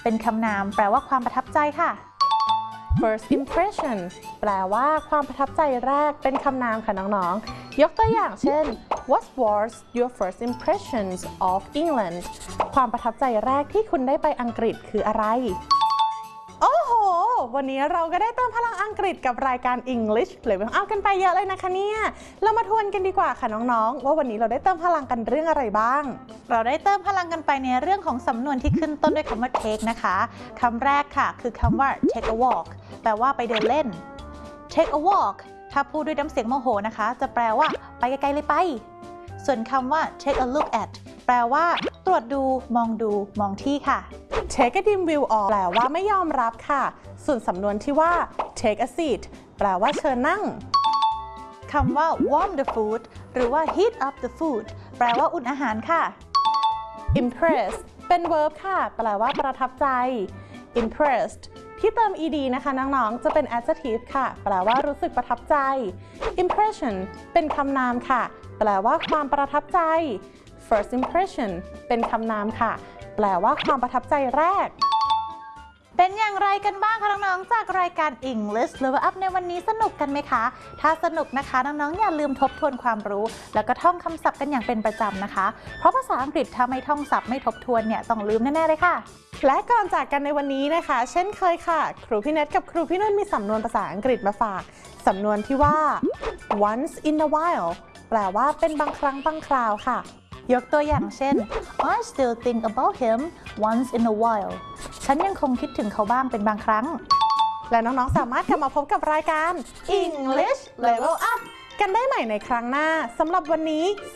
เป็นคำนามแปลว่าความประทับใจค่ะ First impression แปลว่าความประทับใจแรกเป็นคำนามค่ะน้องๆยกตัวอย่างเช่น What was your first impressions of England ความประทับใจแรกที่คุณได้ไปอังกฤษคืออะไรโอ้โหวันนี้เราก็ได้เติมพลังอังกฤษกับรายการ English Level Up กันไปเยอะเลยนะคะเนี่ยเรามาทวนกันดีกว่าค่ะน้องๆว่าวันนี้เราได้เติมพลังกันเรื่องอะไรบ้างเราได้เติมพลังกันไปในเรื่องของสำนวนที่ขึ้นต้นด้วยคำว่า take นะคะคำแรกค่ะคือคำว่า take a walk แปลว่าไปเดินเล่น take a walk ถ้าพูดด้วยน้ำเสียงโมโหนะคะจะแปลว่าไปไกลๆเลยไปส่วนคำว่า take a look at แปลว่าตรวจดูมองที่ค่ะ Take a dim view of แปลว่าไม่ยอมรับค่ะส่วนสำนวนที่ว่า take a seat แปลว่าเชิญนั่งคำว่า warm the food หรือว่า heat up the food แปลว่าอุ่นอาหารค่ะ Impress เป็น verb ค่ะแปลว่าประทับใจ Impressed ที่เติม ed นะคะน้องๆจะเป็น adjective ค่ะแปลว่ารู้สึกประทับใจ Impression เป็นคำนามค่ะแปลว่าความประทับใจ First impression เป็นคำนามค่ะแปลว่าความประทับใจแรกเป็นอย่างไรกันบ้างคะน้องๆจากรายการ English Level Up ในวันนี้สนุกกันไหมคะถ้าสนุกนะคะน้องๆอย่าลืมทบทวนความรู้แล้วก็ท่องคำศัพท์กันอย่างเป็นประจำนะคะเพราะภาษาอังกฤษถ้าไม่ท่องศัพท์ไม่ทบทวนเนี่ยต้องลืมแน่ๆเลยค่ะและก่อนจากกันในวันนี้นะคะเช่นเคยค่ะครูพี่เนทกับครูพี่นุ่นมีสำนวนภาษาอังกฤษมาฝากสำนวนที่ว่า once in a while แปลว่าเป็นบางครั้งบางคราวค่ะยกตัวอย่างเช่น I still think about him once in a while ฉันยังคงคิดถึงเขาบ้างเป็นบางครั้งและน้องๆสามารถกลับมาพบกับรายการ English Level Up กันได้ใหม่ในครั้งหน้าสำหรับวันนี้